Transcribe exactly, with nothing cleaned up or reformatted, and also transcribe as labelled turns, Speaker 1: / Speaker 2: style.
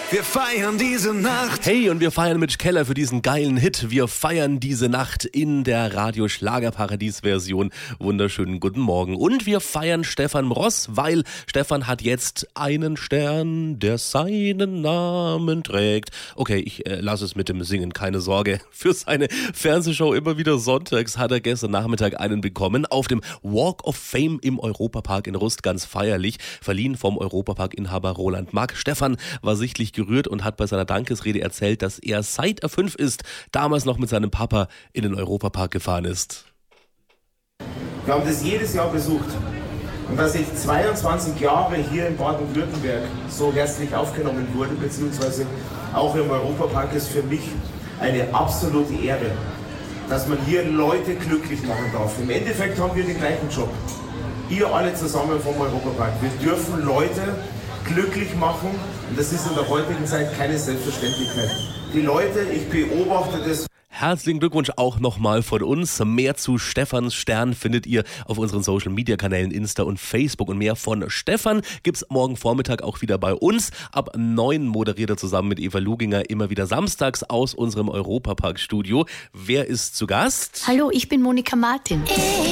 Speaker 1: Wir feiern diese Nacht.
Speaker 2: Hey, und wir feiern Mitch Keller für diesen geilen Hit. Wir feiern diese Nacht in der Radio-Schlager-Paradies-Version. Wunderschönen guten Morgen. Und wir feiern Stefan Ross, weil Stefan hat jetzt einen Stern, der seinen Namen trägt. Okay, ich äh, lasse es mit dem Singen, keine Sorge. Für seine Fernsehshow immer wieder sonntags hat er gestern Nachmittag einen bekommen. Auf dem Walk of Fame im Europapark in Rust, ganz feierlich. Verliehen vom Europapark-Inhaber Roland Mack. Stefan war sichtlich gerührt und hat bei seiner Dankesrede erzählt, dass er seit er fünf ist, damals noch mit seinem Papa in den Europapark gefahren ist.
Speaker 3: Wir haben das jedes Jahr besucht. Und dass ich zweiundzwanzig Jahre hier in Baden-Württemberg so herzlich aufgenommen wurde, beziehungsweise auch im Europapark, ist für mich eine absolute Ehre, dass man hier Leute glücklich machen darf. Im Endeffekt haben wir den gleichen Job. Ihr alle zusammen vom Europapark. Wir dürfen Leute glücklich machen und das ist in der heutigen Zeit keine Selbstverständlichkeit. Die Leute, ich beobachte das.
Speaker 2: Herzlichen Glückwunsch auch nochmal von uns. Mehr zu Stefans Stern findet ihr auf unseren Social-Media-Kanälen Insta und Facebook. Und mehr von Stefan gibt's morgen Vormittag auch wieder bei uns. Ab neun moderiert er zusammen mit Eva Luginger immer wieder samstags aus unserem Europapark-Studio. Wer ist zu Gast?
Speaker 4: Hallo, ich bin Monika Martin.